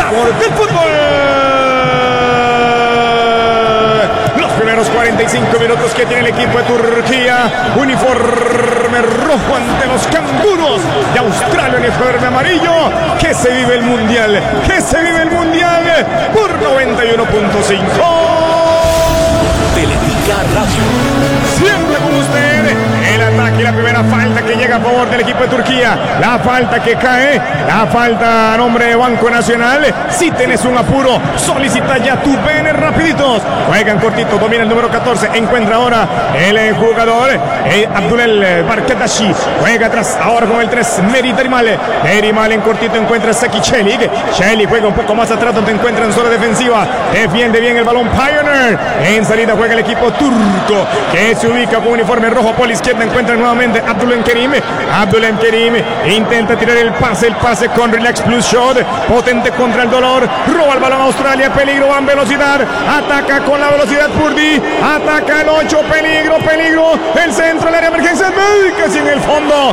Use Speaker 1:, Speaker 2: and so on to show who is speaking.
Speaker 1: sabor del fútbol. Los primeros 45 minutos que tiene el equipo de Turquía. Uniforme rojo ante los canguros de Australia, uniforme amarillo. Que se vive el mundial, que se vive el mundial por 91.5.
Speaker 2: Teletica Radio.
Speaker 1: Siempre con usted, el ataque y la primera falta que llega a favor del equipo de Turquía. La falta que cae, la falta a nombre de Banco Nacional. Si tenés un apuro, solicita ya tu PN rapiditos. Juegan cortito, domina el número 14. Encuentra ahora el jugador Abdulel Barkadashi. Juega atrás ahora con el 3, Meri Derimal. Derimal en cortito encuentra a Seki Çelik. Çelik juega un poco más atrás donde encuentra en zona defensiva. Defiende bien el balón Pioneer. En salida juega el equipo turco que se ubica con uniforme rojo por la izquierda. Encuentra nuevamente Abdulem Kerim. Abdulem Kerim intenta tirar el pase con Relax Plus Shot. Potente contra el dolor. Roba el balón a Australia. Peligro, va en velocidad. Ataca con la velocidad Purdy. Ataca el 8. Peligro. El centro, el área de emergencias médicas y en el fondo